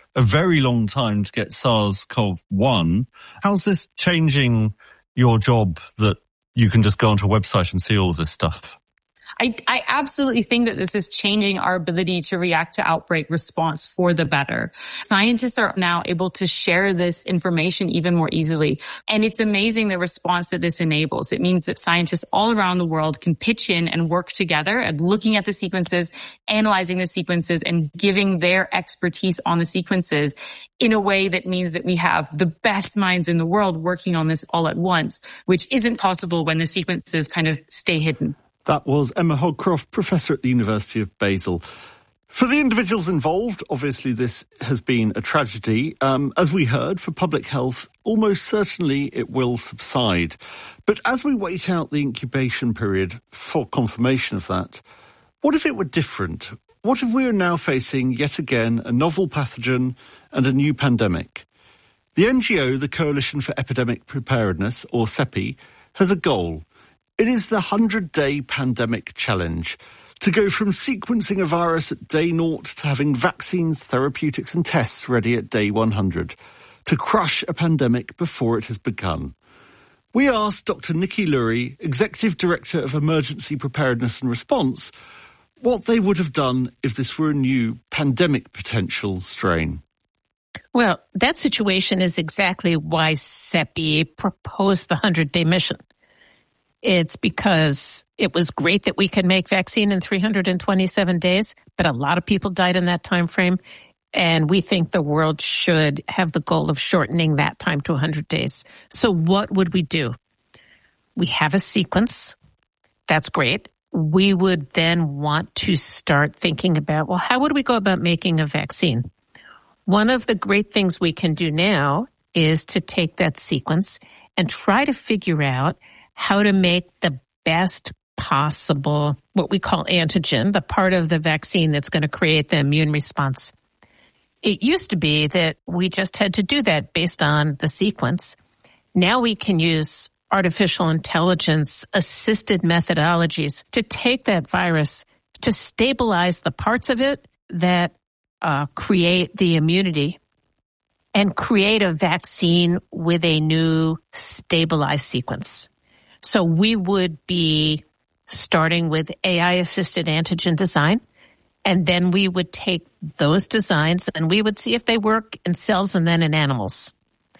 a very long time to get SARS-CoV-1. How's this changing your job that you can just go onto a website and see all of this stuff? I absolutely think that this is changing our ability to react to outbreak response for the better. Scientists are now able to share this information even more easily. And it's amazing the response that this enables. It means that scientists all around the world can pitch in and work together at looking at the sequences, analyzing the sequences, and giving their expertise on the sequences in a way that means that we have the best minds in the world working on this all at once, which isn't possible when the sequences kind of stay hidden. That was Emma Hogcroft, Professor at the University of Basel. For the individuals involved, obviously this has been a tragedy. As we heard, for public health, almost certainly it will subside. But as we wait out the incubation period for confirmation of that, what if it were different? What if we are now facing, yet again, a novel pathogen and a new pandemic? The NGO, the Coalition for Epidemic Preparedness, or CEPI, has a goal. It is the 100-day pandemic challenge, to go from sequencing a virus at day 0 to having vaccines, therapeutics and tests ready at day 100, to crush a pandemic before it has begun. We asked Dr. Nikki Lurie, Executive Director of Emergency Preparedness and Response, what they would have done if this were a new pandemic potential strain. Well, that situation is exactly why CEPI proposed the 100-day mission. It's because it was great that we could make vaccine in 327 days, but a lot of people died in that time frame, and we think the world should have the goal of shortening that time to 100 days. So what would we do? We have a sequence. That's great. We would then want to start thinking about, well, how would we go about making a vaccine? One of the great things we can do now is to take that sequence and try to figure out how to make the best possible, what we call antigen, the part of the vaccine that's going to create the immune response. It used to be that we just had to do that based on the sequence. Now we can use artificial intelligence assisted methodologies to take that virus, to stabilize the parts of it that create the immunity, and create a vaccine with a new stabilized sequence. So we would be starting with AI-assisted antigen design, and then we would take those designs and we would see if they work in cells and then in animals.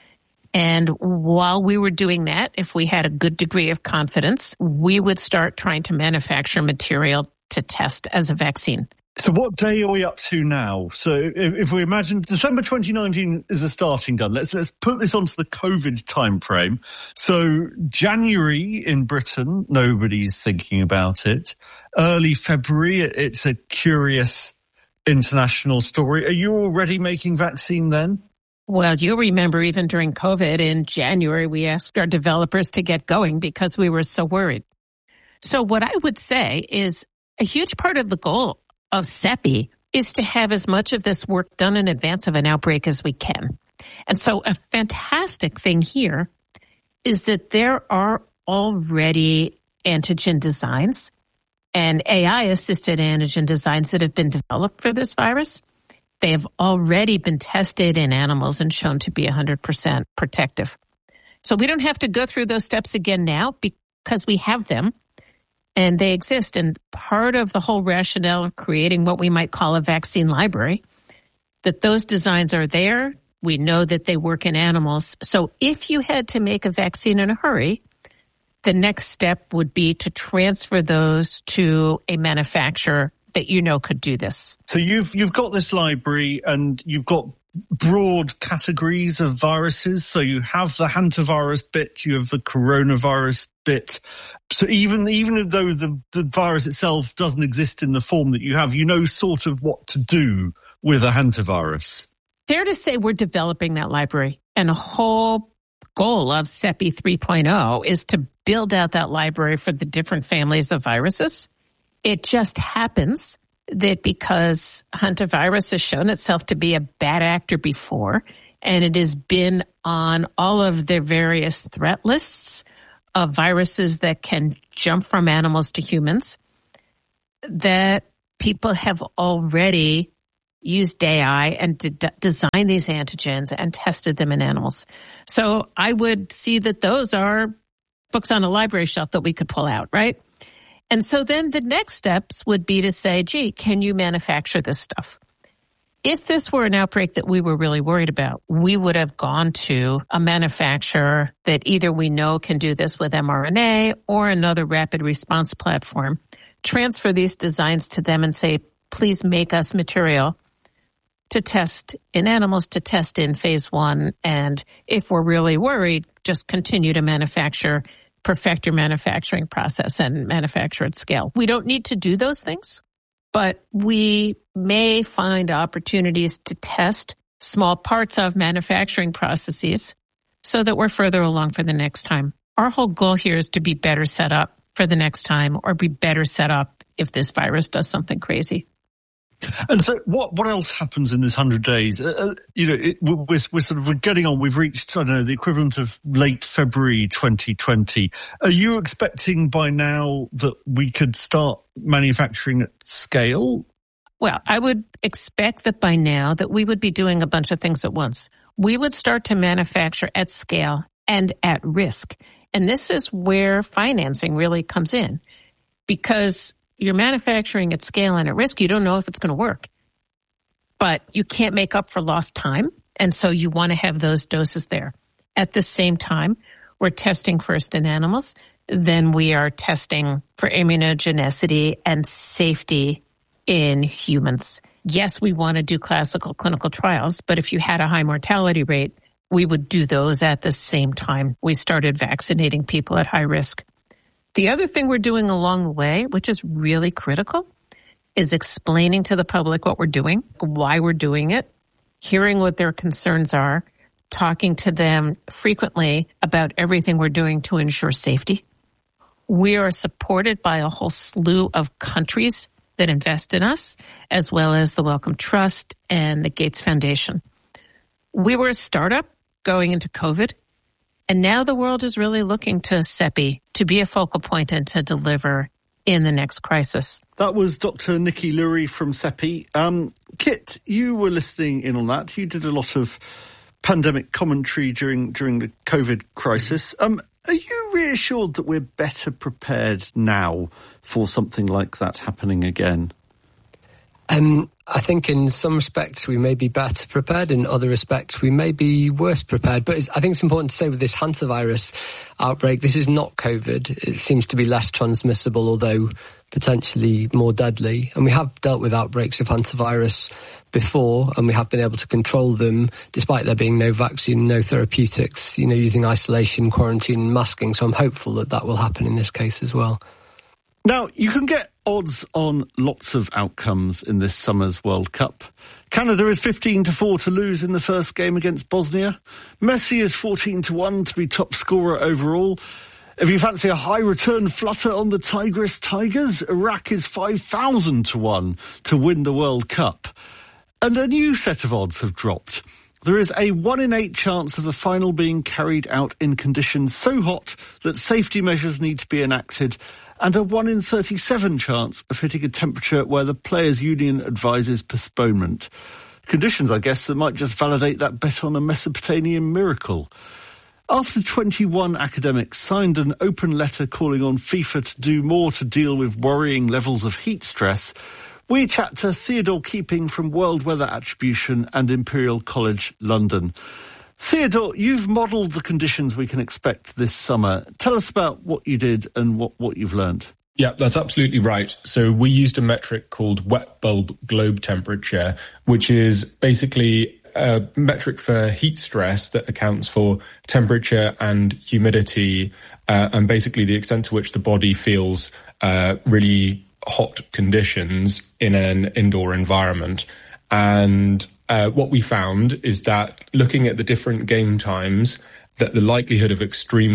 And while we were doing that, if we had a good degree of confidence, we would start trying to manufacture material to test as a vaccine. So what day are we up to now? So if we imagine December 2019 is a starting gun, let's put this onto the COVID timeframe. So January in Britain, nobody's thinking about it. Early February, it's a curious international story. Are you already making vaccine then? Well, you'll remember even during COVID in January, we asked our developers to get going because we were so worried. So what I would say is a huge part of the goal of CEPI is to have as much of this work done in advance of an outbreak as we can. And so a fantastic thing here is that there are already antigen designs and AI-assisted antigen designs that have been developed for this virus. They have already been tested in animals and shown to be 100% protective. So we don't have to go through those steps again now because we have them. And they exist. And part of the whole rationale of creating what we might call a vaccine library, that those designs are there. We know that they work in animals. So if you had to make a vaccine in a hurry, the next step would be to transfer those to a manufacturer that you know could do this. So you've got this library and you've got broad categories of viruses. So you have the hantavirus bit, you have the coronavirus bit. So even though the virus itself doesn't exist in the form that you have, you know sort of what to do with a hantavirus. Fair to say we're developing that library. And a whole goal of CEPI 3.0 is to build out that library for the different families of viruses. It just happens that because hantavirus has shown itself to be a bad actor before, and it has been on all of the various threat lists of viruses that can jump from animals to humans, that people have already used AI and designed these antigens and tested them in animals. So I would see that those are books on a library shelf that we could pull out, right? And so then the next steps would be to say, gee, can you manufacture this stuff? If this were an outbreak that we were really worried about, we would have gone to a manufacturer that either we know can do this with mRNA or another rapid response platform, transfer these designs to them and say, please make us material to test in animals, to test in phase 1. And if we're really worried, just continue to manufacture, perfect your manufacturing process and manufacture at scale. We don't need to do those things, but we may find opportunities to test small parts of manufacturing processes so that we're further along for the next time. Our whole goal here is to be better set up for the next time, or be better set up if this virus does something crazy. And so what else happens in this 100 days? We're getting on. We've reached, I don't know, the equivalent of late February 2020. Are you expecting by now that we could start manufacturing at scale? Well, I would expect that by now that we would be doing a bunch of things at once. We would start to manufacture at scale and at risk. And this is where financing really comes in, because you're manufacturing at scale and at risk. You don't know if it's going to work, but you can't make up for lost time. And so you want to have those doses there. At the same time, we're testing first in animals. Then we are testing for immunogenicity and safety in humans. Yes, we want to do classical clinical trials, but if you had a high mortality rate, we would do those at the same time we started vaccinating people at high risk. The other thing we're doing along the way, which is really critical, is explaining to the public what we're doing, why we're doing it, hearing what their concerns are, talking to them frequently about everything we're doing to ensure safety. We are supported by a whole slew of countries that invest in us, as well as the Wellcome Trust and the Gates Foundation. We were a startup going into COVID, and now the world is really looking to CEPI to be a focal point and to deliver in the next crisis. That was Dr. Nikki Lurie from CEPI. Kit, you were listening in on that. You did a lot of pandemic commentary during the COVID crisis. Are you reassured that we're better prepared now for something like that happening again? I think in some respects we may be better prepared, in other respects we may be worse prepared. But I think it's important to say with this hantavirus outbreak, this is not COVID. It seems to be less transmissible, although potentially more deadly. And we have dealt with outbreaks of hantavirus before, and we have been able to control them despite there being no vaccine, no therapeutics, using isolation, quarantine and masking. So I'm hopeful that that will happen in this case as well. Now, you can get odds on lots of outcomes in this summer's World Cup. Canada is 15-4 to lose in the first game against Bosnia. Messi is 14-1 to be top scorer overall. If you fancy a high return flutter on the Tigris Tigers, Iraq is 5,000-1 to win the World Cup. And a new set of odds have dropped. There is a 1 in 8 chance of the final being carried out in conditions so hot that safety measures need to be enacted, and a 1 in 37 chance of hitting a temperature where the Players' Union advises postponement. Conditions, I guess, that might just validate that bet on a Mesopotamian miracle. After 21 academics signed an open letter calling on FIFA to do more to deal with worrying levels of heat stress, we chat to Theodore Keeping from World Weather Attribution and Imperial College London. Theodore, you've modelled the conditions we can expect this summer. Tell us about what you did and what you've learned. Yeah, that's absolutely right. So we used a metric called wet bulb globe temperature, which is basically a metric for heat stress that accounts for temperature and humidity, and basically the extent to which the body feels really hot conditions in an indoor environment. And what we found is that looking at the different game times, that the likelihood of extreme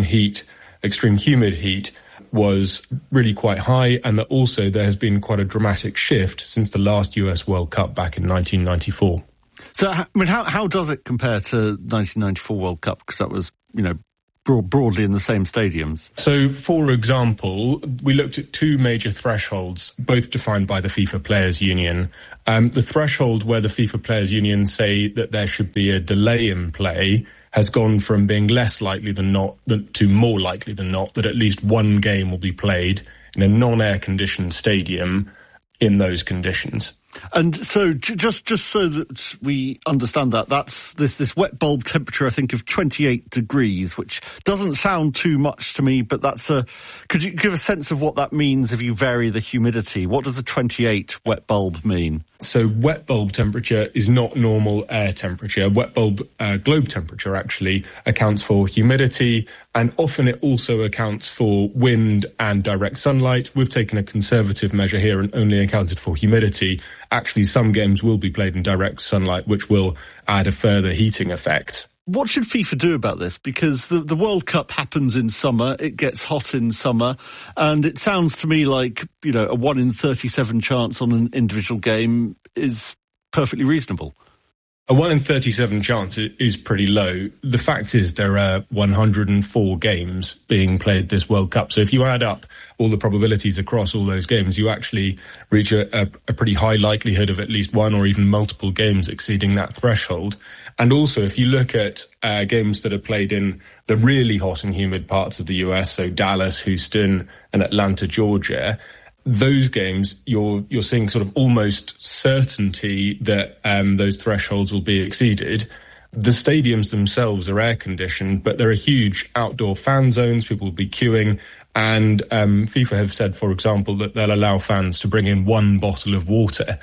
humid heat was really quite high, and that also there has been quite a dramatic shift since the last US World Cup back in 1994. So, how does it compare to 1994 World Cup? Because that was, broadly in the same stadiums? So, for example, we looked at two major thresholds, both defined by the FIFA Players Union. The threshold where the FIFA Players Union say that there should be a delay in play has gone from being less likely than not to more likely than not that at least one game will be played in a non-air conditioned stadium in those conditions. And so just so that we understand that's this wet bulb temperature, I think, of 28 degrees, which doesn't sound too much to me, but could you give a sense of what that means if you vary the humidity? What does a 28 wet bulb mean? So wet bulb temperature is not normal air temperature. Wet bulb globe temperature actually accounts for humidity, and often it also accounts for wind and direct sunlight. We've taken a conservative measure here and only accounted for humidity. Actually, some games will be played in direct sunlight, which will add a further heating effect. What should FIFA do about this? Because the World Cup happens in summer, it gets hot in summer, and it sounds to me like, a 1 in 37 chance on an individual game is perfectly reasonable. A 1 in 37 chance is pretty low. The fact is there are 104 games being played this World Cup. So if you add up all the probabilities across all those games, you actually reach a pretty high likelihood of at least one or even multiple games exceeding that threshold. And also, if you look at games that are played in the really hot and humid parts of the US, so Dallas, Houston, and Atlanta, Georgia, those games, you're seeing sort of almost certainty that those thresholds will be exceeded. The stadiums themselves are air conditioned, but there are huge outdoor fan zones. People will be queuing, and FIFA have said, for example, that they'll allow fans to bring in 1 bottle of water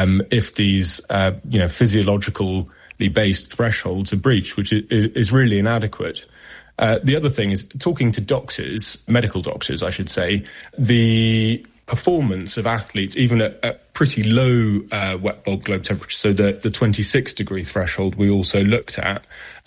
if these physiologically based thresholds are breached, which is really inadequate. The other thing is, talking to doctors, medical doctors, I should say, the performance of athletes, even at pretty low wet bulb globe temperature, so the 26 degree threshold we also looked at,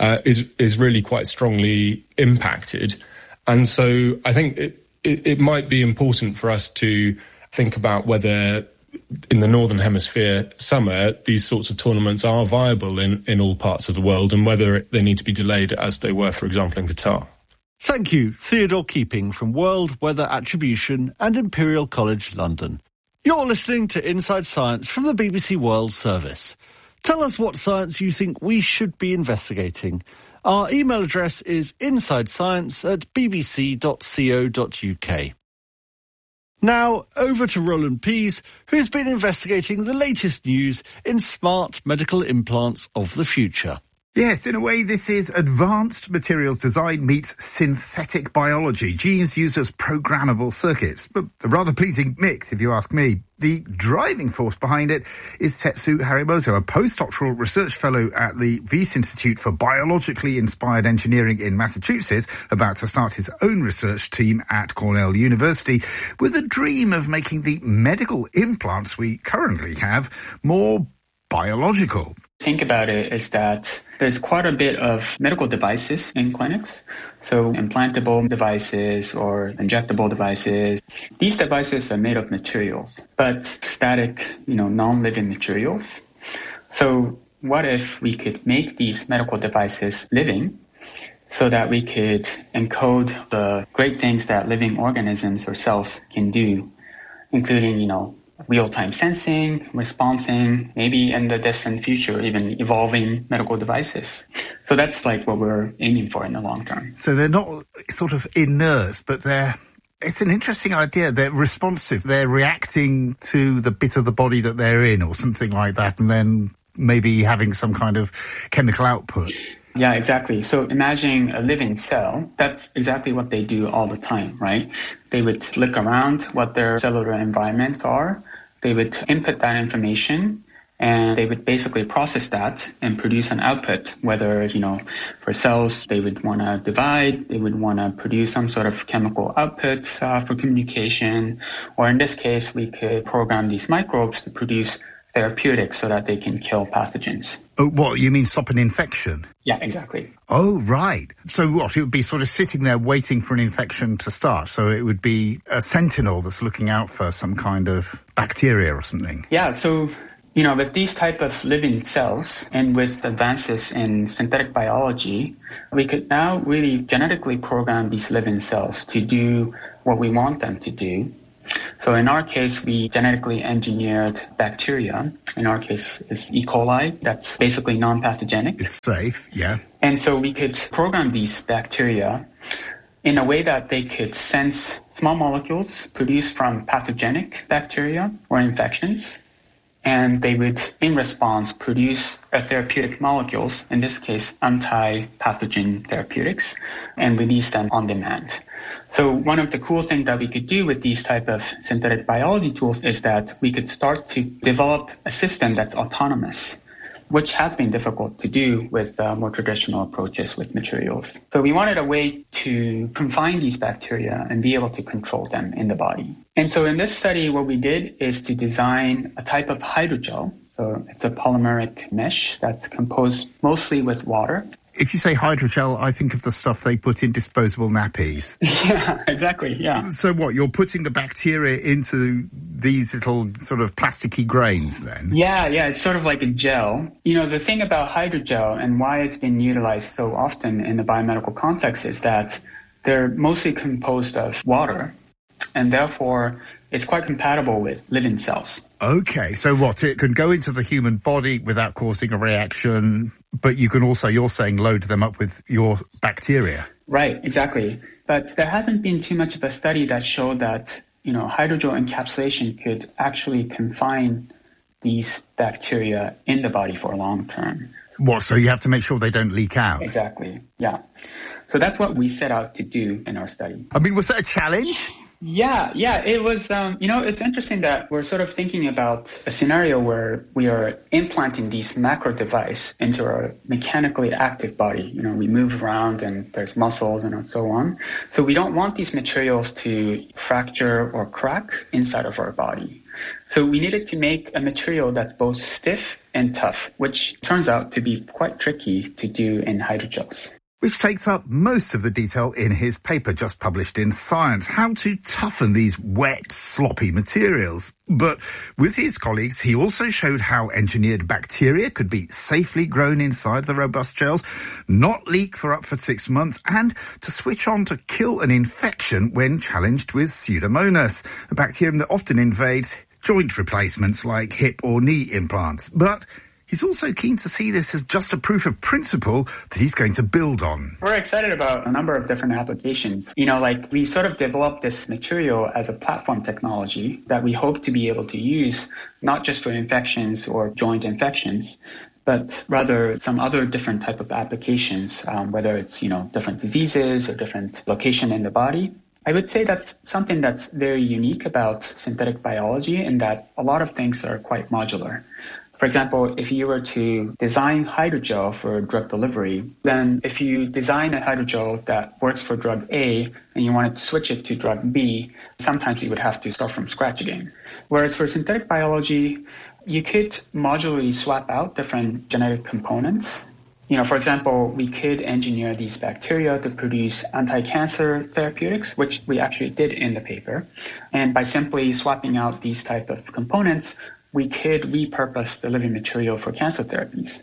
is really quite strongly impacted. And so I think it might be important for us to think about whether in the Northern Hemisphere summer, these sorts of tournaments are viable in all parts of the world, and whether they need to be delayed as they were, for example, in Qatar. Thank you, Theodore Keeping from World Weather Attribution and Imperial College London. You're listening to Inside Science from the BBC World Service. Tell us what science you think we should be investigating. Our email address is insidescience@bbc.co.uk. Now, over to Roland Pease, who's been investigating the latest news in smart medical implants of the future. Yes, in a way, this is advanced materials design meets synthetic biology, genes used as programmable circuits. But a rather pleasing mix, if you ask me. The driving force behind it is Tetsu Harimoto, a postdoctoral research fellow at the Wyss Institute for Biologically Inspired Engineering in Massachusetts, about to start his own research team at Cornell University, with a dream of making the medical implants we currently have more biological. Think about it is that there's quite a bit of medical devices in clinics. So implantable devices or injectable devices. These devices are made of materials, but static, non-living materials. So what if we could make these medical devices living so that we could encode the great things that living organisms or cells can do, including, real-time sensing, responding, maybe in the distant future, even evolving medical devices. So that's like what we're aiming for in the long term. So they're not sort of inert, but it's an interesting idea. They're responsive. They're reacting to the bit of the body that they're in or something like that, and then maybe having some kind of chemical output. Yeah, exactly. So imagine a living cell. That's exactly what they do all the time, right? They would look around what their cellular environments are. They would input that information, and they would basically process that and produce an output, whether, for cells, they would want to divide, they would want to produce some sort of chemical output for communication, or in this case, we could program these microbes to produce therapeutics so that they can kill pathogens. Oh, what, you mean stop an infection? Yeah, exactly. Oh, right. So what, it would be sort of sitting there waiting for an infection to start. So it would be a sentinel that's looking out for some kind of bacteria or something. Yeah, so With these type of living cells and with advances in synthetic biology, we could now really genetically program these living cells to do what we want them to do. So in our case, we genetically engineered bacteria. In our case, it's E. coli. That's basically non-pathogenic. It's safe, yeah. And so we could program these bacteria in a way that they could sense small molecules produced from pathogenic bacteria or infections. And they would, in response, produce therapeutic molecules, in this case, anti-pathogen therapeutics, and release them on demand. So one of the cool things that we could do with these type of synthetic biology tools is that we could start to develop a system that's autonomous, which has been difficult to do with more traditional approaches with materials. So we wanted a way to confine these bacteria and be able to control them in the body. And so in this study, what we did is to design a type of hydrogel. So it's a polymeric mesh that's composed mostly with water. If you say hydrogel, I think of the stuff they put in disposable nappies. Yeah, exactly, yeah. So what, you're putting the bacteria into these little sort of plasticky grains then? Yeah, it's sort of like a gel. The thing about hydrogel and why it's been utilized so often in the biomedical context is that they're mostly composed of water, and therefore it's quite compatible with living cells. Okay, so what, it can go into the human body without causing a reaction, but you can also, you're saying, load them up with your bacteria. Right, exactly. But there hasn't been too much of a study that showed that, hydrogel encapsulation could actually confine these bacteria in the body for long term. What, so you have to make sure they don't leak out? Exactly, yeah. So that's what we set out to do in our study. I mean, was that a challenge? Yeah, it was, it's interesting that we're sort of thinking about a scenario where we are implanting these macro device into our mechanically active body. We move around and there's muscles and so on. So we don't want these materials to fracture or crack inside of our body. So we needed to make a material that's both stiff and tough, which turns out to be quite tricky to do in hydrogels. Which takes up most of the detail in his paper just published in Science, how to toughen these wet, sloppy materials. But with his colleagues, he also showed how engineered bacteria could be safely grown inside the robust gels, not leak for up to 6 months, and to switch on to kill an infection when challenged with Pseudomonas, a bacterium that often invades joint replacements like hip or knee implants. But he's also keen to see this as just a proof of principle that he's going to build on. We're excited about a number of different applications. We sort of developed this material as a platform technology that we hope to be able to use not just for infections or joint infections, but rather some other different type of applications, whether it's, different diseases or different location in the body. I would say that's something that's very unique about synthetic biology in that a lot of things are quite modular. For example, if you were to design hydrogel for drug delivery, then if you design a hydrogel that works for drug A and you wanted to switch it to drug B, sometimes you would have to start from scratch again. Whereas for synthetic biology, you could modularly swap out different genetic components. For example, we could engineer these bacteria to produce anti-cancer therapeutics, which we actually did in the paper. And by simply swapping out these type of components, we could repurpose the living material for cancer therapies.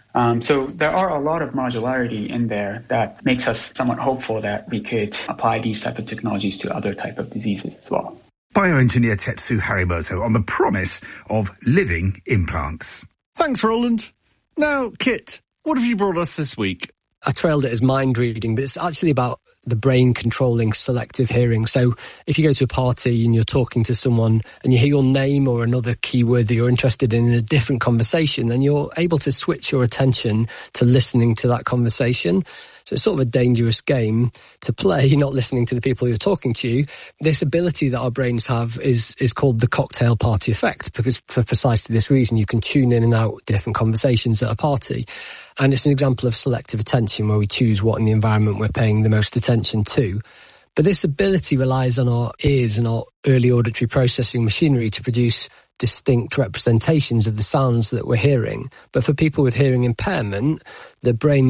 So there are a lot of modularity in there that makes us somewhat hopeful that we could apply these type of technologies to other type of diseases as well. Bioengineer Tetsu Harimoto on the promise of living implants. Thanks, Roland. Now, Kit, what have you brought us this week? I trailed it as mind reading, but it's actually about the brain controlling selective hearing. So if you go to a party and you're talking to someone and you hear your name or another keyword that you're interested in a different conversation, then you're able to switch your attention to listening to that conversation. So it's sort of a dangerous game to play, not listening to the people who are talking to you. This ability that our brains have is called the cocktail party effect, because for precisely this reason, you can tune in and out different conversations at a party. And it's an example of selective attention where we choose what in the environment we're paying the most attention to. But this ability relies on our ears and our early auditory processing machinery to produce distinct representations of the sounds that we're hearing. But for people with hearing impairment, the brain's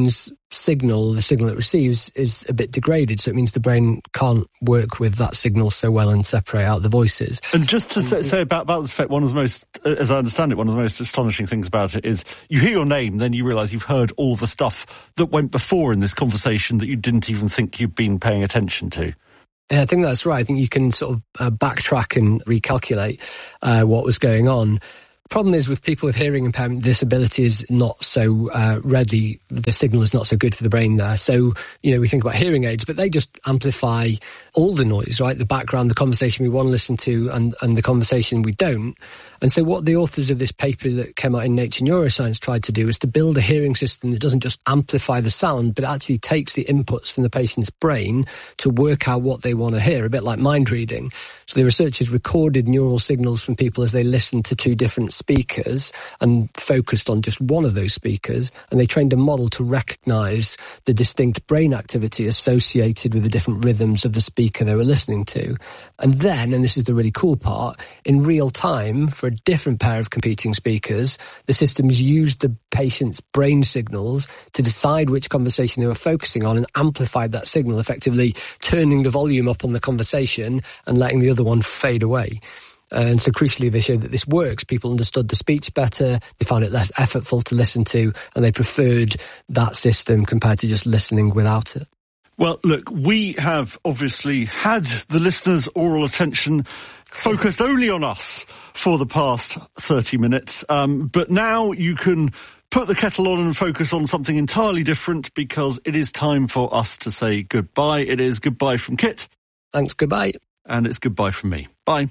signal, the signal it receives, is a bit degraded. So it means the brain can't work with that signal so well and separate out the voices. And just to say about this effect, one of the most, as I understand it, one of the most astonishing things about it is you hear your name, then you realise you've heard all the stuff that went before in this conversation that you didn't even think you'd been paying attention to. Yeah, I think that's right. I think you can sort of backtrack and recalculate what was going on. Problem is with people with hearing impairment, this ability is not so ready. The signal is not so good for the brain there. So, we think about hearing aids, but they just amplify all the noise, right? The background, the conversation we want to listen to and the conversation we don't. And so what the authors of this paper that came out in Nature Neuroscience tried to do is to build a hearing system that doesn't just amplify the sound, but actually takes the inputs from the patient's brain to work out what they want to hear, a bit like mind reading. So the researchers recorded neural signals from people as they listened to two different speakers and focused on just one of those speakers, and they trained a model to recognise the distinct brain activity associated with the different rhythms of the speaker they were listening to. And then, and this is the really cool part, in real time, for a different pair of competing speakers, the systems used the patient's brain signals to decide which conversation they were focusing on and amplified that signal, effectively turning the volume up on the conversation and letting the other one fade away. And so crucially, they showed that this works. People understood the speech better, they found it less effortful to listen to, and they preferred that system compared to just listening without it. Well, look, we have obviously had the listeners' oral attention focused only on us for the past 30 minutes, but now you can put the kettle on and focus on something entirely different, because it is time for us to say goodbye. It is goodbye from Kit. Thanks, goodbye. And it's goodbye from me. Bye.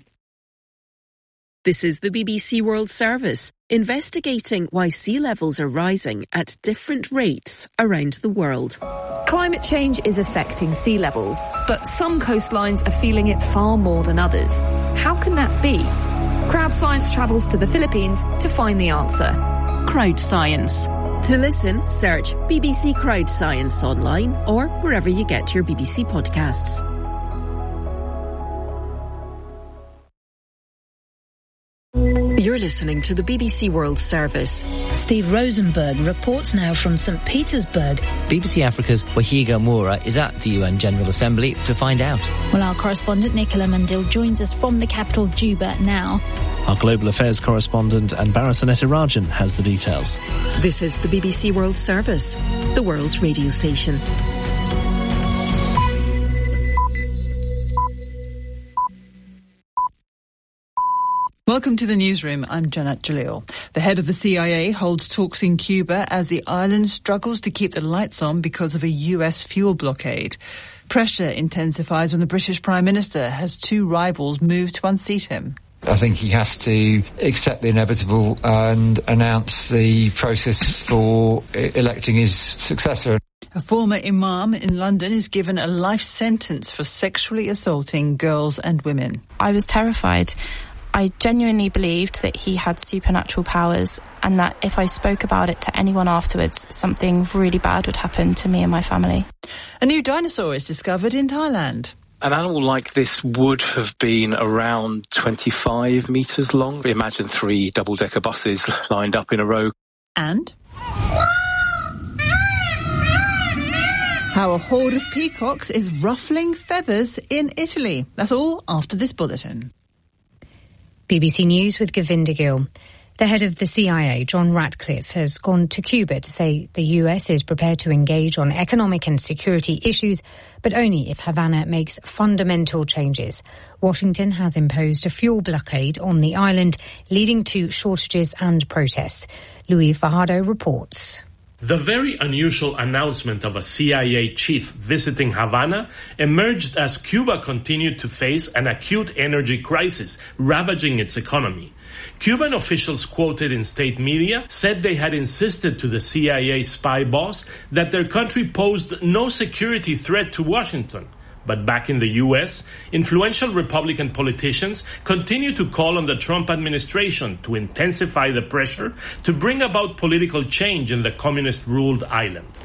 This is the BBC World Service, investigating why sea levels are rising at different rates around the world. Climate change is affecting sea levels, but some coastlines are feeling it far more than others. How can that be? Crowd Science travels to the Philippines to find the answer. Crowd Science. To listen, search BBC Crowd Science online or wherever you get your BBC podcasts. You're listening to the BBC World Service. Steve Rosenberg reports now from St. Petersburg. BBC Africa's Wahiga Moura is at the UN General Assembly to find out. Well, our correspondent Nicola Mandil joins us from the capital, Juba, now. Our global affairs correspondent Anbara Sanetirajan has the details. This is the BBC World Service, the world's radio station. Welcome to the newsroom. I'm Janet Jalil. The head of the CIA holds talks in Cuba as the island struggles to keep the lights on because of a US fuel blockade. Pressure intensifies when the British Prime Minister has two rivals move to unseat him. I think he has to accept the inevitable and announce the process for electing his successor. A former imam in London is given a life sentence for sexually assaulting girls and women. I was terrified. I genuinely believed that he had supernatural powers, and that if I spoke about it to anyone afterwards, something really bad would happen to me and my family. A new dinosaur is discovered in Thailand. An animal like this would have been around 25 metres long. Imagine 3 double-decker buses lined up in a row. And how a horde of peacocks is ruffling feathers in Italy. That's all after this bulletin. BBC News with Govinda Gill. The head of the CIA, John Ratcliffe, has gone to Cuba to say the US is prepared to engage on economic and security issues, but only if Havana makes fundamental changes. Washington has imposed a fuel blockade on the island, leading to shortages and protests. Louis Fajardo reports. The very unusual announcement of a CIA chief visiting Havana emerged as Cuba continued to face an acute energy crisis ravaging its economy. Cuban officials quoted in state media said they had insisted to the CIA spy boss that their country posed no security threat to Washington. But back in the U.S., influential Republican politicians continue to call on the Trump administration to intensify the pressure to bring about political change in the communist-ruled island.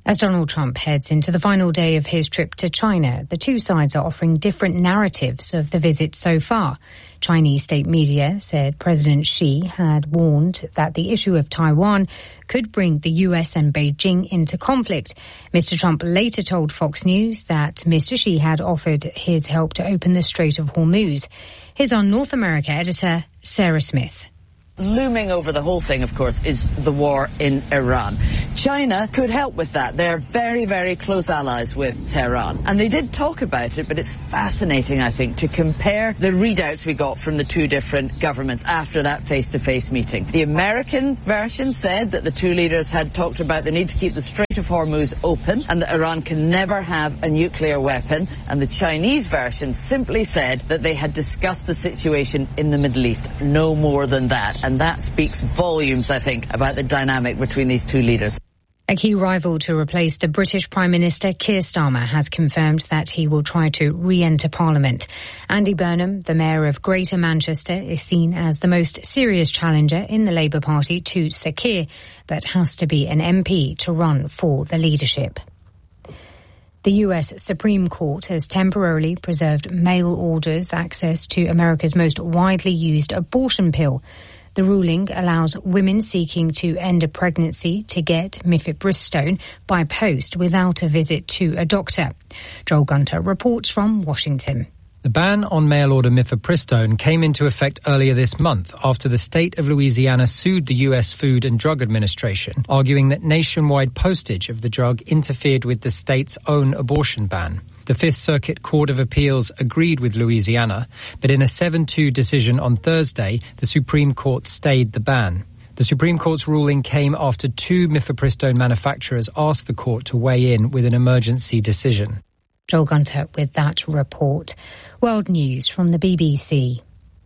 As Donald Trump heads into the final day of his trip to China, the two sides are offering different narratives of the visit so far. Chinese state media said President Xi had warned that the issue of Taiwan could bring the US and Beijing into conflict. Mr. Trump later told Fox News that Mr. Xi had offered his help to open the Strait of Hormuz. Here's our North America editor, Sarah Smith. Looming over the whole thing, of course, is the war in Iran. China could help with that. They're very, very close allies with Tehran. And they did talk about it, but it's fascinating, I think, to compare the readouts we got from the two different governments after that face-to-face meeting. The American version said that the two leaders had talked about the need to keep the Strait of Hormuz open and that Iran can never have a nuclear weapon. And the Chinese version simply said that they had discussed the situation in the Middle East. No more than that. And that speaks volumes, I think, about the dynamic between these two leaders. A key rival to replace the British Prime Minister, Keir Starmer, has confirmed that he will try to re-enter Parliament. Andy Burnham, the Mayor of Greater Manchester, is seen as the most serious challenger in the Labour Party to Sir Keir, but has to be an MP to run for the leadership. The US Supreme Court has temporarily preserved mail orders access to America's most widely used abortion pill. The ruling allows women seeking to end a pregnancy to get mifepristone by post without a visit to a doctor. Joel Gunter reports from Washington. The ban on mail-order mifepristone came into effect earlier this month after the state of Louisiana sued the U.S. Food and Drug Administration, arguing that nationwide postage of the drug interfered with the state's own abortion ban. The Fifth Circuit Court of Appeals agreed with Louisiana, but in a 7-2 decision on Thursday, the Supreme Court stayed the ban. The Supreme Court's ruling came after two mifepristone manufacturers asked the court to weigh in with an emergency decision. Joel Gunter with that report. World News from the BBC.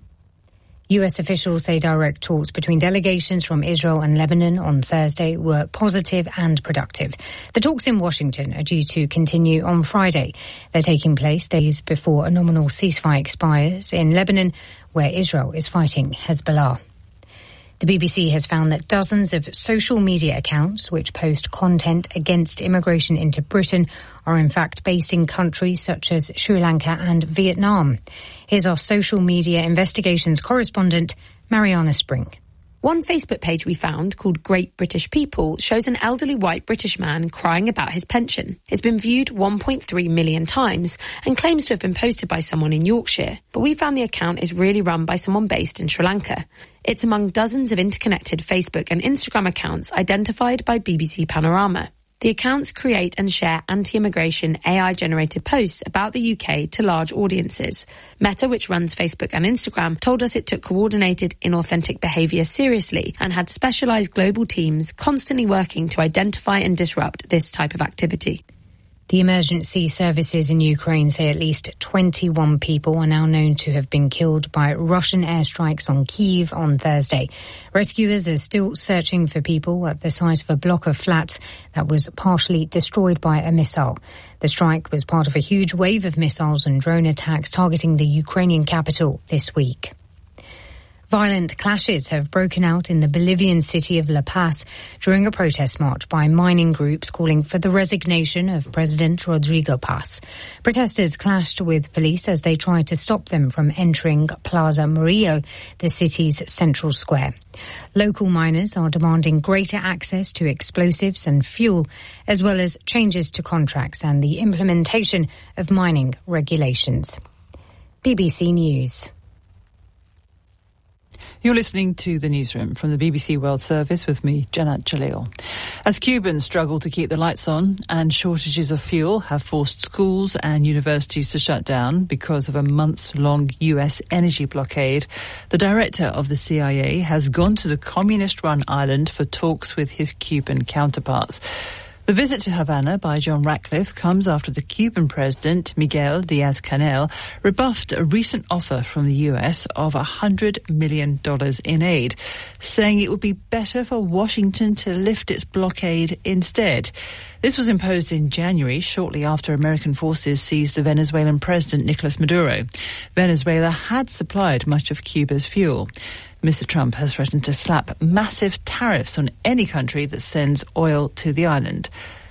US officials say direct talks between delegations from Israel and Lebanon on Thursday were positive and productive. The talks in Washington are due to continue on Friday. They're taking place days before a nominal ceasefire expires in Lebanon, where Israel is fighting Hezbollah. The BBC has found that dozens of social media accounts which post content against immigration into Britain are in fact based in countries such as Sri Lanka and Vietnam. Here's our social media investigations correspondent, Mariana Spring. One Facebook page we found, called Great British People, shows an elderly white British man crying about his pension. It's been viewed 1.3 million times and claims to have been posted by someone in Yorkshire. But we found the account is really run by someone based in Sri Lanka. It's among dozens of interconnected Facebook and Instagram accounts identified by BBC Panorama. The accounts create and share anti-immigration AI-generated posts about the UK to large audiences. Meta, which runs Facebook and Instagram, told us it took coordinated, inauthentic behaviour seriously and had specialised global teams constantly working to identify and disrupt this type of activity. The emergency services in Ukraine say at least 21 people are now known to have been killed by Russian airstrikes on Kyiv on Thursday. Rescuers are still searching for people at the site of a block of flats that was partially destroyed by a missile. The strike was part of a huge wave of missiles and drone attacks targeting the Ukrainian capital this week. Violent clashes have broken out in the Bolivian city of La Paz during a protest march by mining groups calling for the resignation of President Rodrigo Paz. Protesters clashed with police as they tried to stop them from entering Plaza Murillo, the city's central square. Local miners are demanding greater access to explosives and fuel, as well as changes to contracts and the implementation of mining regulations. BBC News. You're listening to The Newsroom from the BBC World Service with me, Janat Jalil. As Cubans struggle to keep the lights on and shortages of fuel have forced schools and universities to shut down because of a months-long US energy blockade, the director of the CIA has gone to the communist-run island for talks with his Cuban counterparts. The visit to Havana by John Ratcliffe comes after the Cuban president, Miguel Diaz-Canel, rebuffed a recent offer from the US of $100 million in aid, saying it would be better for Washington to lift its blockade instead. This was imposed in January, shortly after American forces seized the Venezuelan president, Nicolas Maduro. Venezuela had supplied much of Cuba's fuel. Mr. Trump has threatened to slap massive tariffs on any country that sends oil to the island.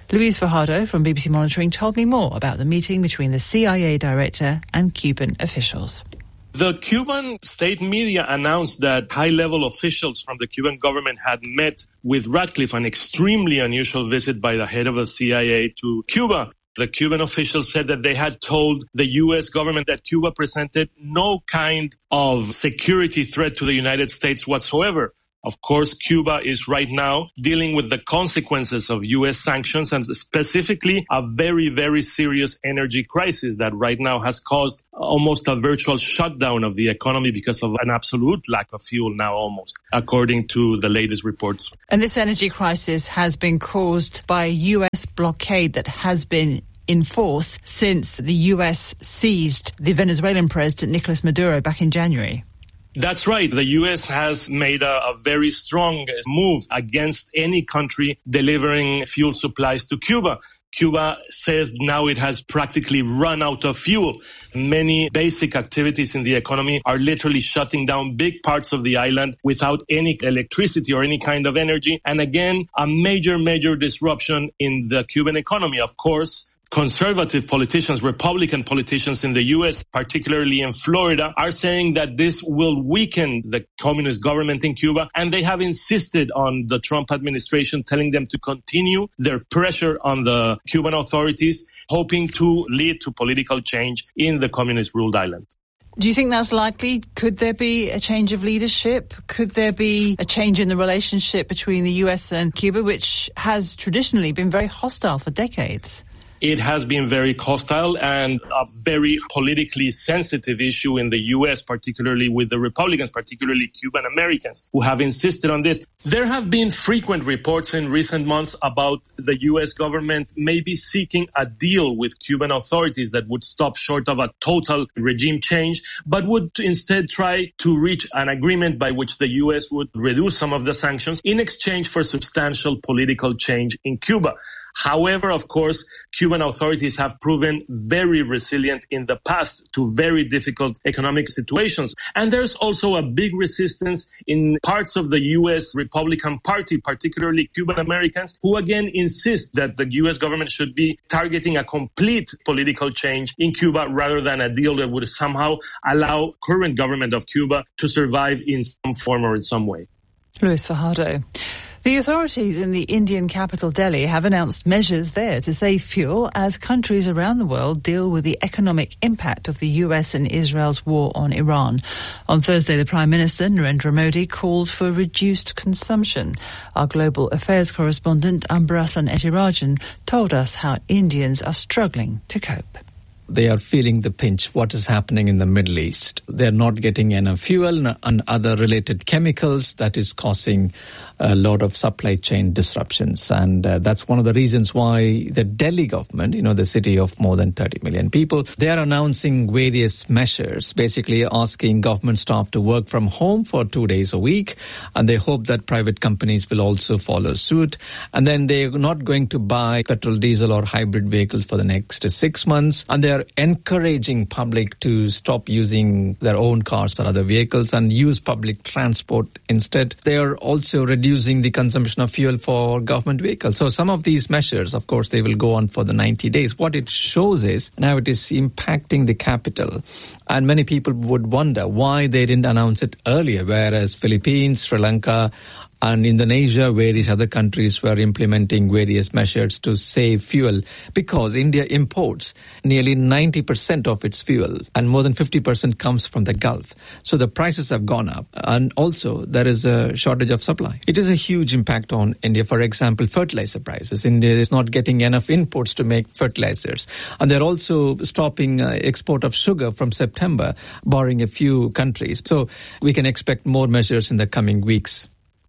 Luis Fajardo from BBC Monitoring told me more about the meeting between the CIA director and Cuban officials. The Cuban state media announced that high-level officials from the Cuban government had met with Ratcliffe, an extremely unusual visit by the head of the CIA to Cuba. The Cuban officials said that they had told the U.S. government that Cuba presented no kind of security threat to the United States whatsoever. Of course, Cuba is right now dealing with the consequences of U.S. sanctions and specifically a very, very serious energy crisis that right now has caused almost a virtual shutdown of the economy because of an absolute lack of fuel now almost, according to the latest reports. And this energy crisis has been caused by a U.S. blockade that has been in force since the U.S. seized the Venezuelan president Nicolas Maduro back in January. That's right. The U.S. has made a very strong move against any country delivering fuel supplies to Cuba. Cuba says now it has practically run out of fuel. Many basic activities in the economy are literally shutting down big parts of the island without any electricity or any kind of energy. And again, a major disruption in the Cuban economy. Of course, conservative politicians, Republican politicians in the U.S., particularly in Florida, are saying that this will weaken the communist government in Cuba, and they have insisted on the Trump administration telling them to continue their pressure on the Cuban authorities, hoping to lead to political change in the communist-ruled island. Do you think that's likely? Could there be a change of leadership? Could there be a change in the relationship between the U.S. and Cuba, which has traditionally been very hostile for decades? It has been very hostile and a very politically sensitive issue in the U.S., particularly with the Republicans, particularly Cuban Americans, who have insisted on this. There have been frequent reports in recent months about the U.S. government maybe seeking a deal with Cuban authorities that would stop short of a total regime change, but would instead try to reach an agreement by which the U.S. would reduce some of the sanctions in exchange for substantial political change in Cuba. However, of course, Cuban authorities have proven very resilient in the past to very difficult economic situations. And there's also a big resistance in parts of the U.S. Republican Party, particularly Cuban Americans, who again insist that the U.S. government should be targeting a complete political change in Cuba rather than a deal that would somehow allow current government of Cuba to survive in some form or in some way. Luis Fajardo. The authorities in the Indian capital Delhi have announced measures there to save fuel as countries around the world deal with the economic impact of the US and Israel's war on Iran. On Thursday, the Prime Minister, Narendra Modi, called for reduced consumption. Our global affairs correspondent, Ambrasan Ethirajan, told us how Indians are struggling to cope. They are feeling the pinch, what is happening in the Middle East. They're not getting enough fuel and other related chemicals that is causing a lot of supply chain disruptions. And that's one of the reasons why the Delhi government, the city of more than 30 million people, they are announcing various measures, basically asking government staff to work from home for 2 days a week. And they hope that private companies will also follow suit. And then they're not going to buy petrol, diesel or hybrid vehicles for the next 6 months. And they're encouraging public to stop using their own cars or other vehicles and use public transport instead. They are also reducing the consumption of fuel for government vehicles. So some of these measures, of course, they will go on for the 90 days. What it shows is now it is impacting the capital. And many people would wonder why they didn't announce it earlier, whereas Philippines, Sri Lanka, and Indonesia, various other countries were implementing various measures to save fuel because India imports nearly 90% of its fuel and more than 50% comes from the Gulf. So the prices have gone up and also there is a shortage of supply. It is a huge impact on India. For example, fertilizer prices. India is not getting enough imports to make fertilizers. And they're also stopping export of sugar from September, barring a few countries. So we can expect more measures in the coming weeks.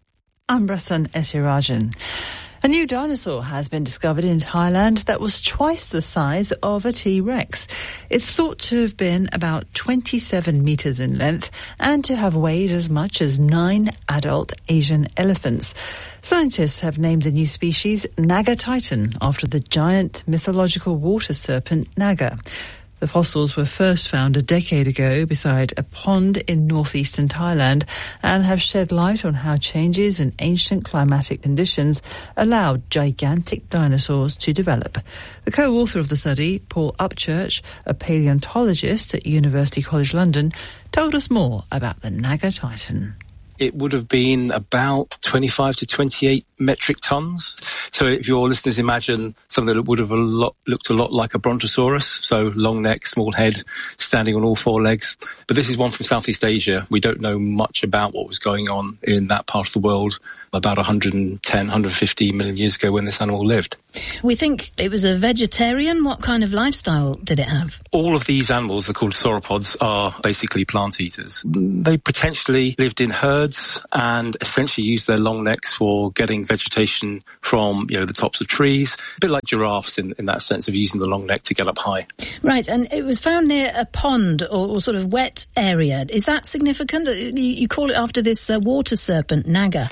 Ambrasan Ethirajan. A new dinosaur has been discovered in Thailand that was twice the size of a T-Rex. It's thought to have been about 27 meters in length and to have weighed as much as 9 adult Asian elephants. Scientists have named the new species Naga Titan after the giant mythological water serpent Naga. The fossils were first found a decade ago beside a pond in northeastern Thailand and have shed light on how changes in ancient climatic conditions allowed gigantic dinosaurs to develop. The co-author of the study, Paul Upchurch, a paleontologist at University College London, told us more about the Naga Titan. It would have been about 25 to 28 metric tons. So if your listeners imagine something that would have looked a lot like a brontosaurus, so long neck, small head, standing on all four legs. But this is one from Southeast Asia. We don't know much about what was going on in that part of the world about 110, 150 million years ago when this animal lived. We think it was a vegetarian. What kind of lifestyle did it have? All of these animals, they're called sauropods, are basically plant eaters. They potentially lived in herds and essentially used their long necks for getting vegetation from, the tops of trees. A bit like giraffes in that sense of using the long neck to get up high. Right, and it was found near a pond or sort of wet area. Is that significant? You call it after this water serpent, Naga.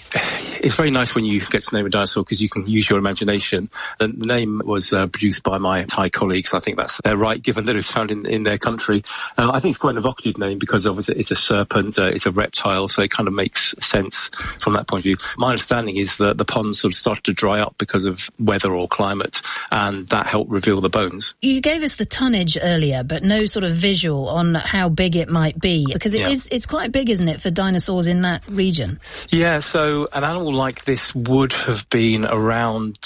It's very nice when you get to name a dinosaur because you can use your imagination. The name was produced by my Thai colleagues. I think that's their right, given that it was found in their country. I think it's quite an evocative name because obviously it's a serpent, it's a reptile, so it kind of makes sense from that point of view. My understanding is that the pond sort of started to dry up because of weather or climate, and that helped reveal the bones. You gave us the tonnage earlier, but no sort of visual on how big it might be, because it's quite big, isn't it, for dinosaurs in that region? Yeah, so an animal like this would have been around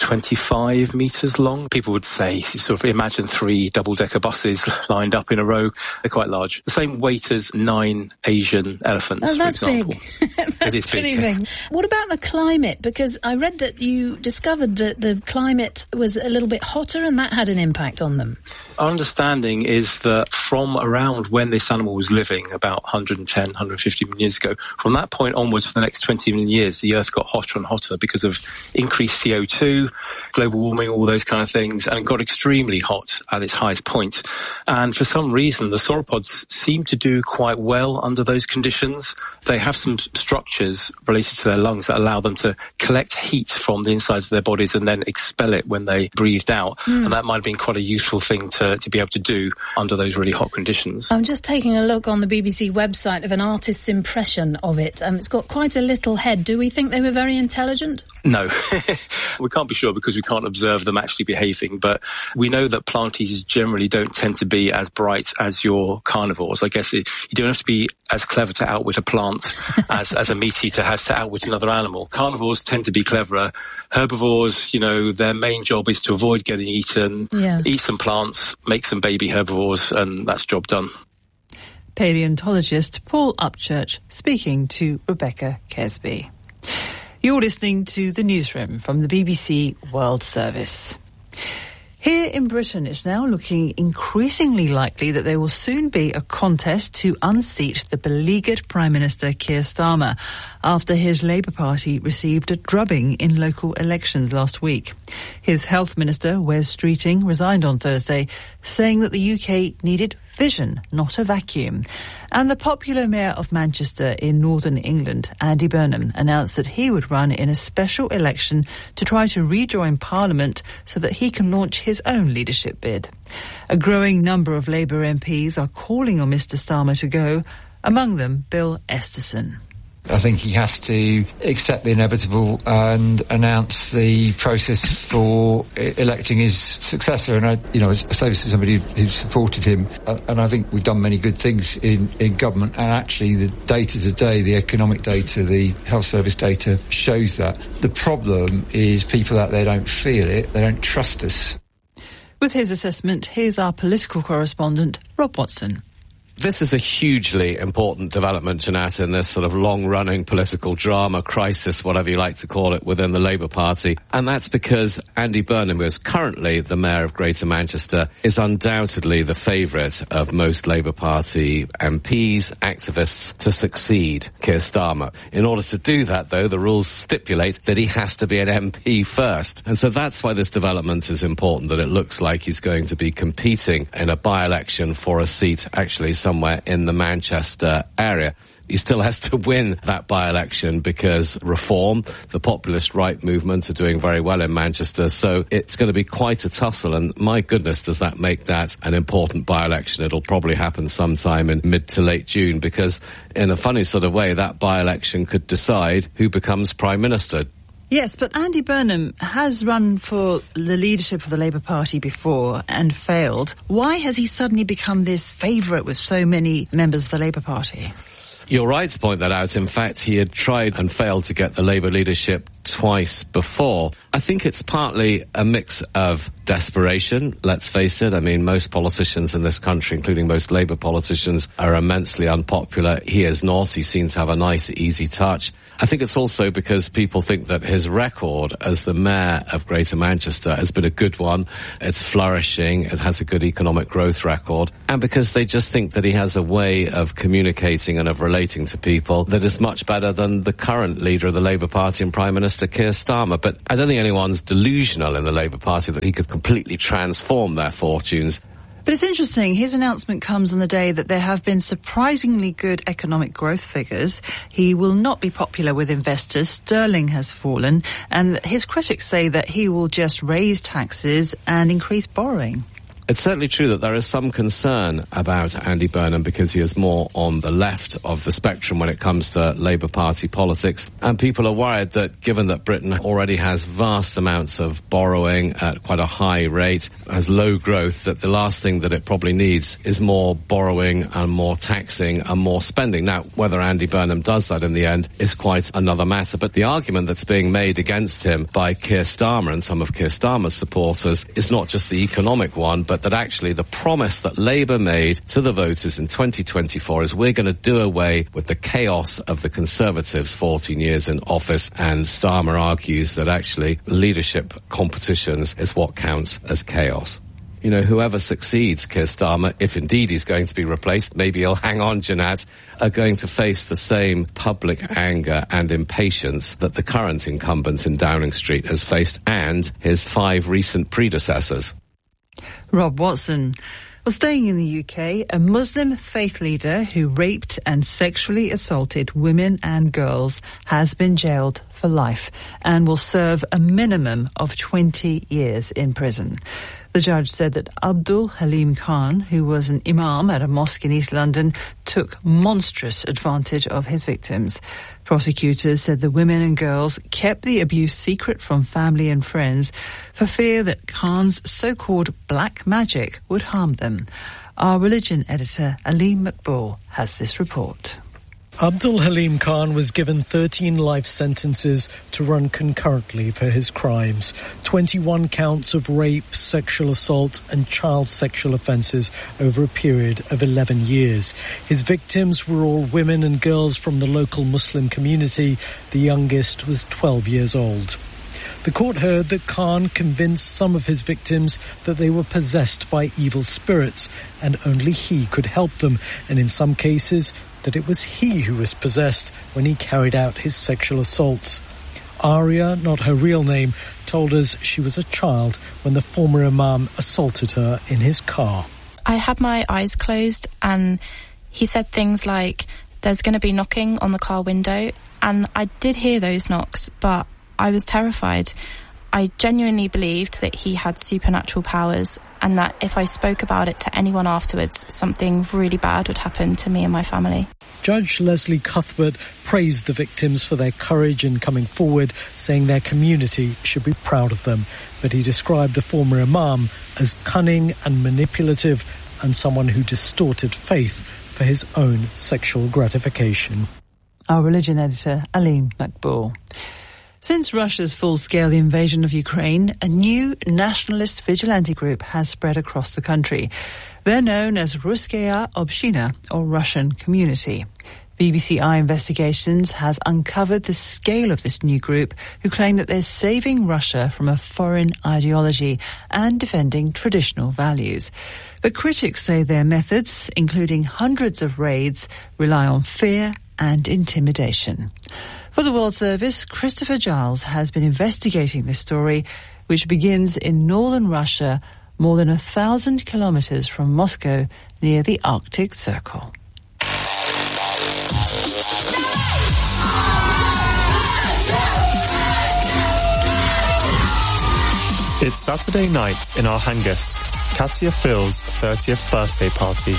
25 metres long. People would say, sort of imagine 3 double-decker buses lined up in a row. They're quite large. The same weight as 9 Asian elephants, for example. Big. That's it is big. What about the climate? Because I read that you discovered that the climate was a little bit hotter and that had an impact on them. Our understanding is that from around when this animal was living, about 110, 150 million years ago, from that point onwards for the next 20 million years, the Earth got hotter and hotter because of increased CO2, global warming, all those kind of things, and it got extremely hot at its highest point. And for some reason, the sauropods seem to do quite well under those conditions. They have some structures related to their lungs that allow them to collect heat from the insides of their bodies and then expel it when they breathed out. And that might have been quite a useful thing to be able to do under those really hot conditions. I'm just taking a look on the BBC website of an artist's impression of it. It's got quite a little head. Do we think they were very intelligent? No. We can't be sure because we can't observe them actually behaving, but we know that plant eaters generally don't tend to be as bright as your carnivores. I guess you don't have to be as clever to outwit a plant as a meat eater has to outwit another animal. Carnivores tend to be cleverer. Herbivores, their main job is to avoid getting eaten, eat some plants, make some baby herbivores, and that's job done. Paleontologist Paul Upchurch speaking to Rebecca Kesby. You're listening to The Newsroom from the BBC World Service. Here in Britain, it's now looking increasingly likely that there will soon be a contest to unseat the beleaguered Prime Minister Keir Starmer after his Labour Party received a drubbing in local elections last week. His Health Minister, Wes Streeting, resigned on Thursday, saying that the UK needed vision, not a vacuum. And the popular Mayor of Manchester in Northern England, Andy Burnham, announced that he would run in a special election to try to rejoin Parliament so that he can launch his own leadership bid. A growing number of Labour MPs are calling on Mr Starmer to go, among them Bill Esterson. I think he has to accept the inevitable and announce the process for electing his successor. And I say this to somebody who supported him, and I think we've done many good things in government. And actually, the data today, the economic data, the health service data, shows that. The problem is people out there don't feel it, they don't trust us. With his assessment, here's our political correspondent, Rob Watson. This is a hugely important development, Jeanette, in this sort of long-running political drama, crisis, whatever you like to call it, within the Labour Party. And that's because Andy Burnham, who is currently the Mayor of Greater Manchester, is undoubtedly the favourite of most Labour Party MPs, activists, to succeed Keir Starmer. In order to do that, though, the rules stipulate that he has to be an MP first. And so that's why this development is important, that it looks like he's going to be competing in a by-election for a seat actually somewhere somewhere in the Manchester area. He still has to win that by-election because Reform, the populist right movement, are doing very well in Manchester. So it's going to be quite a tussle. And my goodness, does that make that an important by-election? It'll probably happen sometime in mid to late June because in a funny sort of way, that by-election could decide who becomes Prime Minister. Yes, but Andy Burnham has run for the leadership of the Labour Party before and failed. Why has he suddenly become this favourite with so many members of the Labour Party? You're right to point that out. In fact, he had tried and failed to get the Labour leadership twice before. I think it's partly a mix of desperation, let's face it. I mean, most politicians in this country, including most Labour politicians, are immensely unpopular. He is not. He seems to have a nice, easy touch. I think it's also because people think that his record as the mayor of Greater Manchester has been a good one. It's flourishing. It has a good economic growth record. And because they just think that he has a way of communicating and of relating to people that is much better than the current leader of the Labour Party and Prime Minister Keir Starmer. But I don't think anyone's delusional in the Labour Party that he could completely transform their fortunes. But it's interesting, his announcement comes on the day that there have been surprisingly good economic growth figures. He will not be popular with investors. Sterling has fallen, and his critics say that he will just raise taxes and increase borrowing. It's certainly true that there is some concern about Andy Burnham because he is more on the left of the spectrum when it comes to Labour Party politics. And people are worried that given that Britain already has vast amounts of borrowing at quite a high rate, has low growth, that the last thing that it probably needs is more borrowing and more taxing and more spending. Now, whether Andy Burnham does that in the end is quite another matter. But the argument that's being made against him by Keir Starmer and some of Keir Starmer's supporters is not just the economic one, but that actually the promise that Labour made to the voters in 2024 is we're going to do away with the chaos of the Conservatives' 14 years in office. And Starmer argues that actually leadership competitions is what counts as chaos. You know, whoever succeeds Keir Starmer, if indeed he's going to be replaced, maybe he'll hang on, Jeanette, are going to face the same public anger and impatience that the current incumbent in Downing Street has faced and his 5 recent predecessors. Rob Watson. Well, staying in the UK, a Muslim faith leader who raped and sexually assaulted women and girls has been jailed for life and will serve a minimum of 20 years in prison. The judge said that Abdul Halim Khan, who was an imam at a mosque in East London, took monstrous advantage of his victims. Prosecutors said the women and girls kept the abuse secret from family and friends for fear that Khan's so-called black magic would harm them. Our religion editor, Aleem Maqbool, has this report. Abdul Halim Khan was given 13 life sentences to run concurrently for his crimes. 21 counts of rape, sexual assault and child sexual offences over a period of 11 years. His victims were all women and girls from the local Muslim community. The youngest was 12 years old. The court heard that Khan convinced some of his victims that they were possessed by evil spirits and only he could help them, and in some cases that it was he who was possessed when he carried out his sexual assaults. Aria, not her real name, told us she was a child when the former imam assaulted her in his car. I had my eyes closed and he said things like, "There's going to be knocking on the car window," and I did hear those knocks, but I was terrified. I genuinely believed that he had supernatural powers and that if I spoke about it to anyone afterwards, something really bad would happen to me and my family. Judge Leslie Cuthbert praised the victims for their courage in coming forward, saying their community should be proud of them. But he described the former imam as cunning and manipulative and someone who distorted faith for his own sexual gratification. Our religion editor, Aleem Maqbool. Since Russia's full-scale invasion of Ukraine, a new nationalist vigilante group has spread across the country. They're known as Ruskaya Obshchina, or Russian Community. BBC Eye Investigations has uncovered the scale of this new group, who claim that they're saving Russia from a foreign ideology and defending traditional values. But critics say their methods, including hundreds of raids, rely on fear and intimidation. For the World Service, Christopher Giles has been investigating this story, which begins in northern Russia, more than 1,000 kilometres from Moscow, near the Arctic Circle. It's Saturday night in Arkhangelsk, Katya Phil's 30th birthday party.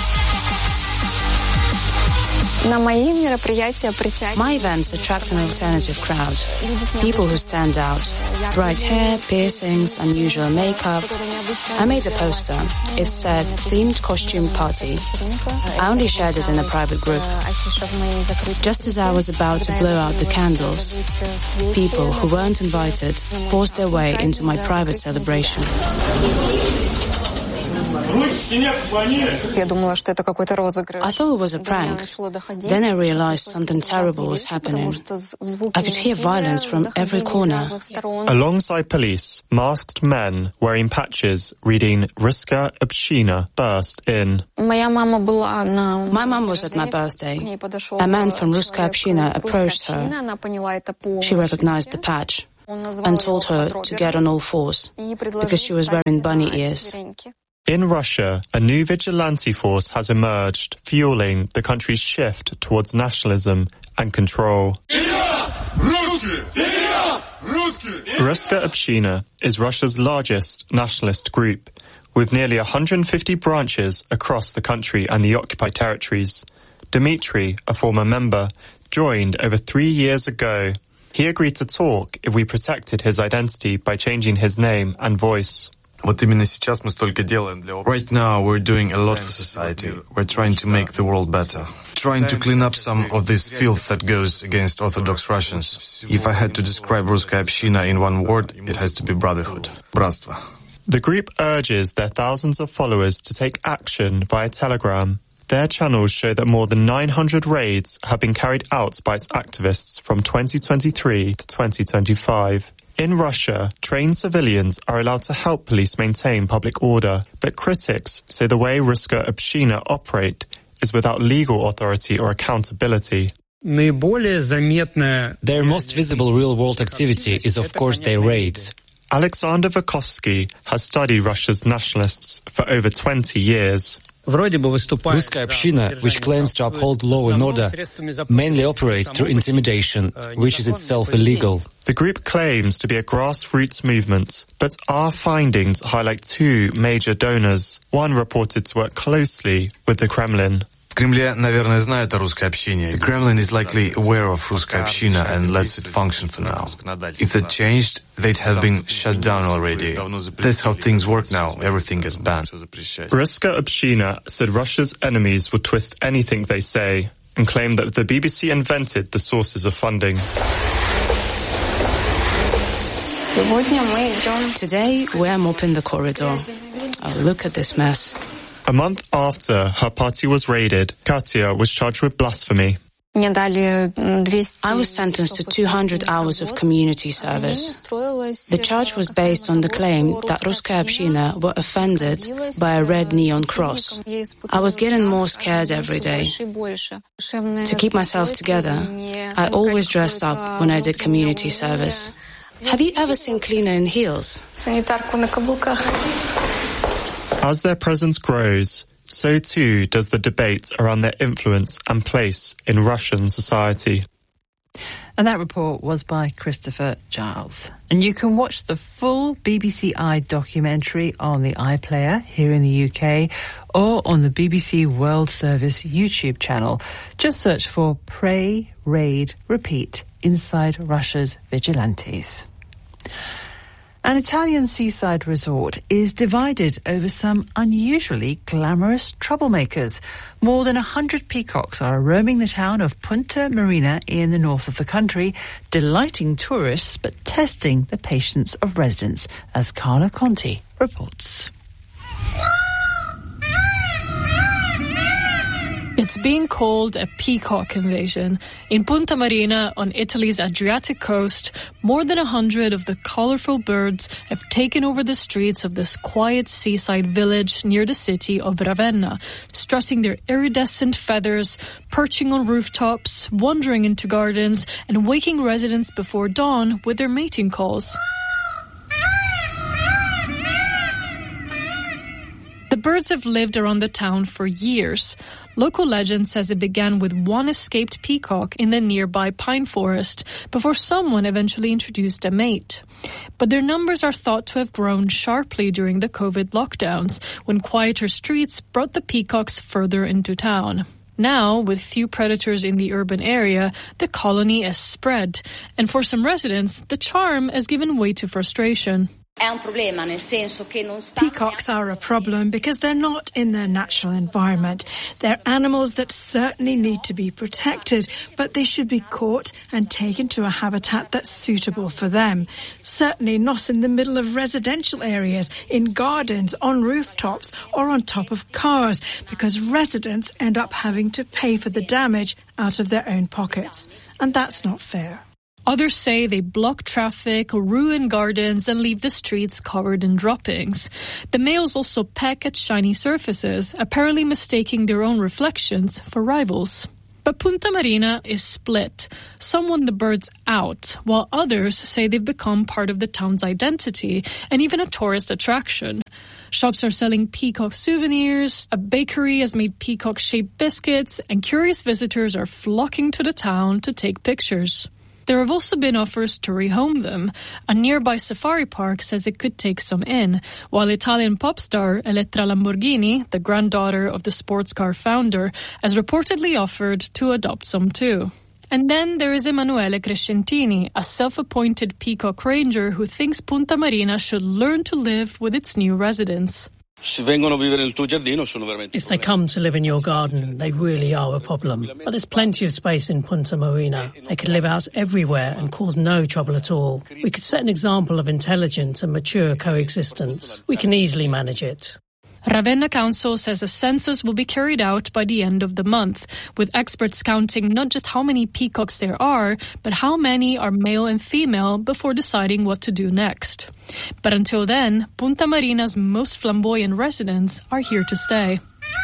My events attract an alternative crowd. People who stand out. Bright hair, piercings, unusual makeup. I made a poster. It said, themed costume party. I only shared it in a private group. Just as I was about to blow out the candles, people who weren't invited forced their way into my private celebration. I thought it was a prank. Then I realized something terrible was happening. I could hear violence from every corner. Alongside police, masked men wearing patches reading Ruska Община burst in. My mom was at my birthday. A man from Ruska Община approached her. She recognized the patch and told her to get on all fours because she was wearing bunny ears. In Russia, a new vigilante force has emerged, fueling the country's shift towards nationalism and control. Ruska Община is Russia's largest nationalist group, with nearly 150 branches across the country and the occupied territories. Dmitry, a former member, joined over 3 years ago. He agreed to talk if we protected his identity by changing his name and voice. Right now, we're doing a lot for society. We're trying to make the world better. Trying to clean up some of this filth that goes against Orthodox Russians. If I had to describe Ruskaya Община in one word, it has to be brotherhood. Bratstvo. The group urges their thousands of followers to take action via Telegram. Their channels show that more than 900 raids have been carried out by its activists from 2023 to 2025. In Russia, trained civilians are allowed to help police maintain public order, but critics say the way Ruska Общina operate is without legal authority or accountability. Their most visible real-world activity is, of course, their raids. Alexander Vukovsky has studied Russia's nationalists for over 20 years. Ruskaya Общina, which claims to uphold law and order, mainly operates through intimidation, which is itself illegal. The group claims to be a grassroots movement, but our findings highlight two major donors. One reported to work closely with the Kremlin. В Кремле, наверное, знают о Русской Общине. The Kremlin is likely aware of Ruskaya Общina and lets it function for now. If that changed, they'd have been shut down already. That's how things work now. Everything is banned. Ruska Общina said Russia's enemies would twist anything they say and claimed that the BBC invented the sources of funding. Today, we're mopping the corridor. Oh, look at this mess. A month after her party was raided, Katya was charged with blasphemy. I was sentenced to 200 hours of community service. The charge was based on the claim that Ruskaya Общina were offended by a red neon cross. I was getting more scared every day. To keep myself together, I always dressed up when I did community service. Have you ever seen cleaner in heels? As their presence grows, so too does the debate around their influence and place in Russian society. And that report was by Christopher Giles. And you can watch the full BBC Eye documentary on the iPlayer here in the UK or on the BBC World Service YouTube channel. Just search for Pray, Raid, Repeat Inside Russia's Vigilantes. An Italian seaside resort is divided over some unusually glamorous troublemakers. More than 100 peacocks are roaming the town of Punta Marina in the north of the country, delighting tourists but testing the patience of residents, as Carla Conti reports. It's being called a peacock invasion. In Punta Marina, on Italy's Adriatic coast, more than 100 of the colourful birds have taken over the streets of this quiet seaside village near the city of Ravenna, strutting their iridescent feathers, perching on rooftops, wandering into gardens, and waking residents before dawn with their mating calls. The birds have lived around the town for years. Local legend says it began with one escaped peacock in the nearby pine forest before someone eventually introduced a mate. But their numbers are thought to have grown sharply during the COVID lockdowns, when quieter streets brought the peacocks further into town. Now, with few predators in the urban area, the colony has spread, and for some residents, the charm has given way to frustration. Peacocks are a problem because they're not in their natural environment. They're animals that certainly need to be protected, but they should be caught and taken to a habitat that's suitable for them. Certainly not in the middle of residential areas, in gardens, on rooftops, or on top of cars, because residents end up having to pay for the damage out of their own pockets. And that's not fair. Others say they block traffic, ruin gardens, and leave the streets covered in droppings. The males also peck at shiny surfaces, apparently mistaking their own reflections for rivals. But Punta Marina is split. Some want the birds out, while others say they've become part of the town's identity and even a tourist attraction. Shops are selling peacock souvenirs, a bakery has made peacock-shaped biscuits, and curious visitors are flocking to the town to take pictures. There have also been offers to rehome them. A nearby safari park says it could take some in, while Italian pop star Elettra Lamborghini, the granddaughter of the sports car founder, has reportedly offered to adopt some too. And then there is Emanuele Crescentini, a self-appointed peacock ranger who thinks Punta Marina should learn to live with its new residents. If they come to live in your garden, they really are a problem. But there's plenty of space in Punta Marina. They could live out everywhere and cause no trouble at all. We could set an example of intelligent and mature coexistence. We can easily manage it. Ravenna Council says a census will be carried out by the end of the month, with experts counting not just how many peacocks there are, but how many are male and female before deciding what to do next. But until then, Punta Marina's most flamboyant residents are here to stay.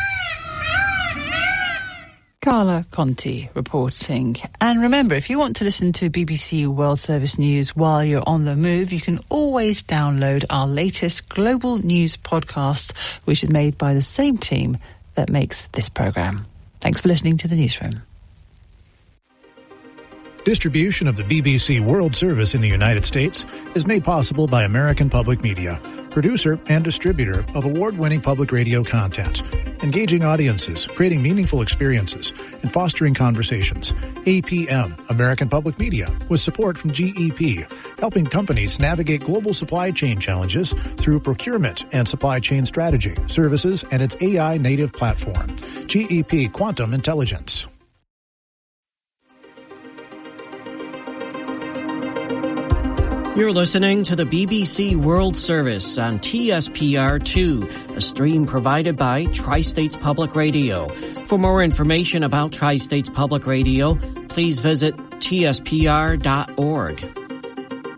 Carla Conti reporting. And remember, if you want to listen to BBC World Service News while you're on the move, you can always download our latest global news podcast, which is made by the same team that makes this programme. Thanks for listening to the Newsroom. Distribution of the BBC World Service in the United States is made possible by American Public Media, producer and distributor of award-winning public radio content, engaging audiences, creating meaningful experiences, and fostering conversations. APM, American Public Media, with support from GEP, helping companies navigate global supply chain challenges through procurement and supply chain strategy, services, and its AI-native platform. GEP Quantum Intelligence. You're listening to the BBC World Service on TSPR2, a stream provided by Tri-States Public Radio. For more information about Tri-States Public Radio, please visit tspr.org.